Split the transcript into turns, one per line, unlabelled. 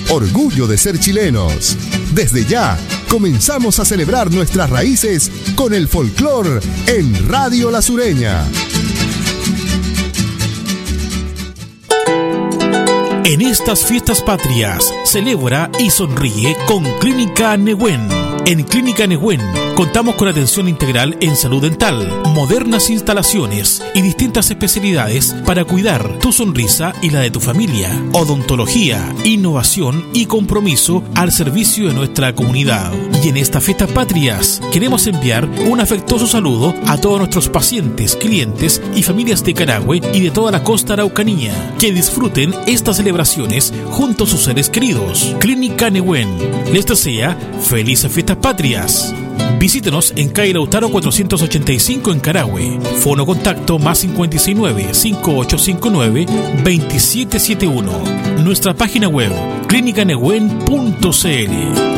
orgullo de ser chilenos. Desde ya, comenzamos a celebrar nuestras raíces con el folclor en Radio La Sureña.
En estas fiestas patrias, celebra y sonríe con Clínica Nehuen. En Clínica Nehuen contamos con atención integral en salud dental, modernas instalaciones y distintas especialidades para cuidar tu sonrisa y la de tu familia. Odontología, innovación y compromiso al servicio de nuestra comunidad. Y en estas fiestas patrias queremos enviar un afectuoso saludo a todos nuestros pacientes, clientes y familias de Carahue y de toda la costa araucanía. Que disfruten estas celebraciones junto a sus seres queridos. Clínica Nehuen les desea felices fiestas patrias. Visítenos en calle Lautaro 485 en Carahue. Fono contacto +569-5859-2771. Nuestra página web clínicanehuen.cl.